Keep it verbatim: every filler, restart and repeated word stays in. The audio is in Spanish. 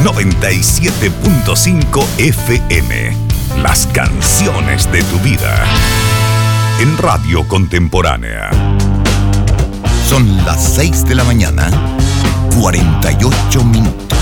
noventa y siete punto cinco F M. Las canciones de tu vida. En Radio Contemporánea. Son las seis de la mañana, cuarenta y ocho minutos.